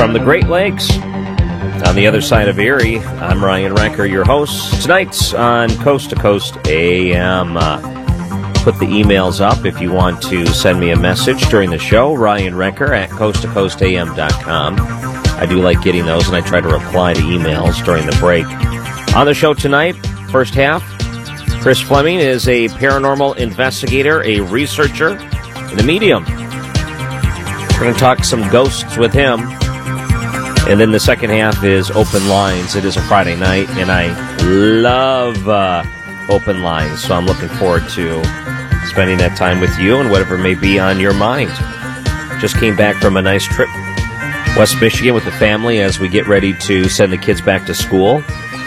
from the Great Lakes on the other side of Erie. I'm Ryan Recker, your host. Tonight on Coast to Coast AM. Put the emails up if you want to send me a message during the show. Ryan Recker at coasttocoastam.com. I do like getting those, and I try to reply to emails during the break. On the show tonight, first half, Chris Fleming is a paranormal investigator, a researcher, and a medium. We're going to talk some ghosts with him. And then the second half is open lines. It is a Friday night, and I love open lines, so I'm looking forward to spending that time with you and whatever may be on your mind. Just came back from a nice trip West Michigan with the family as we get ready to send the kids back to school.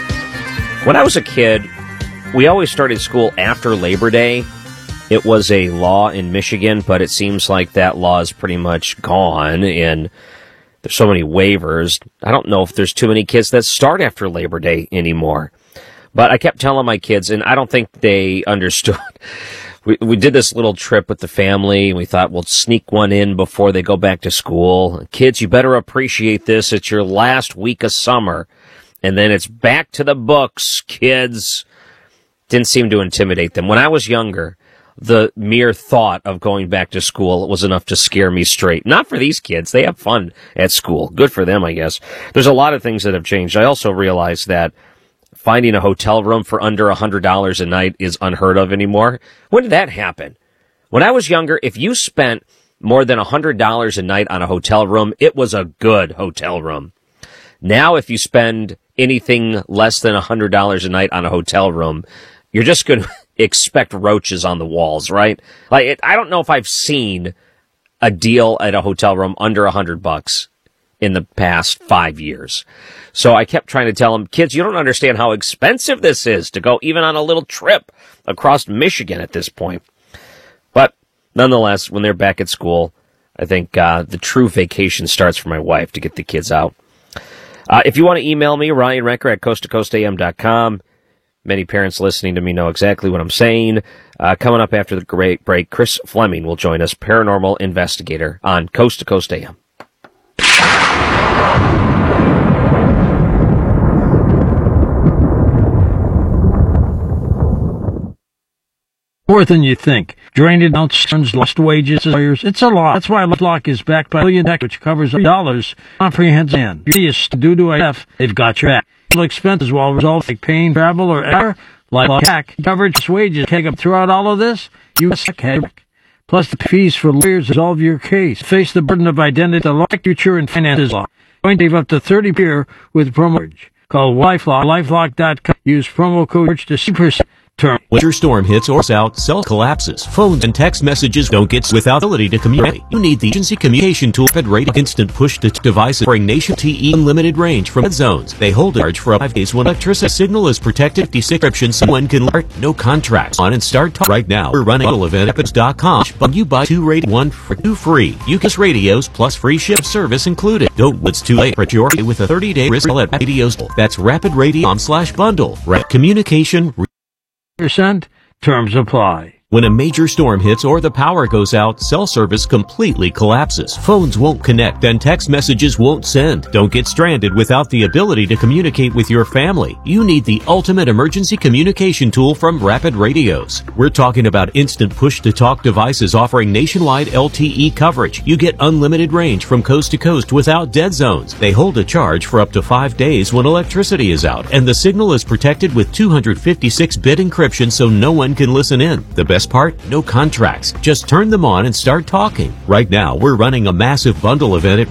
When I was a kid, we always started school after Labor Day. It was a law in Michigan, but it seems like that law is pretty much gone, and there's so many waivers. I don't know if there's too many kids that start after Labor Day anymore. But I kept telling my kids, and I don't think they understood. We did this little trip with the family, and we thought we'll sneak one in before they go back to school. Kids, you better appreciate this. It's your last week of summer, and then it's back to the books, kids. Didn't seem to intimidate them. When I was younger, the mere thought of going back to school was enough to scare me straight. Not for these kids. They have fun at school. Good for them, I guess. There's a lot of things that have changed. I also realized that finding a hotel room for under $100 a night is unheard of anymore. When did that happen? When I was younger, if you spent more than $100 a night on a hotel room, it was a good hotel room. Now, if you spend anything less than $100 a night on a hotel room, you're just going to expect roaches on the walls, right? Like, I don't know if I've seen a deal at a hotel room under $100 in the past 5 years. So I kept trying to tell them, kids, you don't understand how expensive this is to go even on a little trip across Michigan at this point. But nonetheless, when they're back at school, I think the true vacation starts for my wife to get the kids out. If you want to email me, Ryan Recker at coasttocoastam.com. Many parents listening to me know exactly what I'm saying. Coming up after the great break, Chris Fleming will join us, paranormal investigator, on Coast to Coast AM. More than you think. Drained out, sons, lost wages, lawyers. It's a lot. That's why LifeLock is backed by Million Tech, which covers $1 comprehensive and due to AF, they've got your back. Expenses while results like pain, travel, or error, like hack coverage, wages, take up throughout all of this, you head. Plus the fees for lawyers to resolve your case. Face the burden of identity, the law, future, and finances law. Going to save up to 30% with promo. Call LifeLock, lifelock.com. Use promo code to 6% term. Winter storm hits or out, cell collapses. Phones and text messages don't get without ability to communicate. You need the agency communication tool at Rapid Instant Push to devices offering nation TE unlimited range from dead zones. They hold a charge for 5 days when electricity signal is protected. Decryption, someone can start. No contracts on and start talk right now. We're running a bundle event at rapids.com. But you buy 2 radio, 1 for 2 free. You get radios plus free ship service included. Don't wait too late. Priority with a 30-day risk at radios. That's rapidradio.com/bundle. Communication. Percent terms apply. When a major storm hits or the power goes out, cell service completely collapses. Phones won't connect and text messages won't send. Don't get stranded without the ability to communicate with your family. You need the ultimate emergency communication tool from Rapid Radios. We're talking about instant push-to-talk devices offering nationwide LTE coverage. You get unlimited range from coast to coast without dead zones. They hold a charge for up to 5 days when electricity is out, and the signal is protected with 256-bit encryption so no one can listen in. The best part? No contracts. Just turn them on and start talking. Right now, we're running a massive bundle event at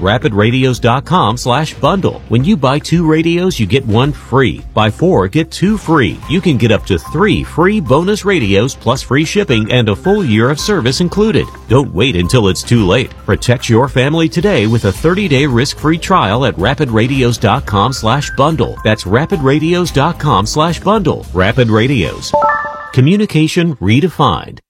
rapidradios.com/bundle. When you buy 2 radios, you get 1 free. Buy 4, get 2 free. You can get up to 3 free bonus radios plus free shipping and a full year of service included. Don't wait until it's too late. Protect your family today with a 30-day risk-free trial at rapidradios.com/bundle. That's rapidradios.com/bundle. Rapid Radios. Communication redefined.